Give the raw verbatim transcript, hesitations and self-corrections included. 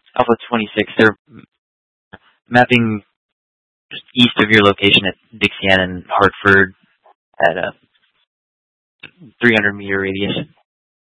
Alpha twenty-six, they're mapping just east of your location at Dixie Ann and Hartford at a three hundred meter radius.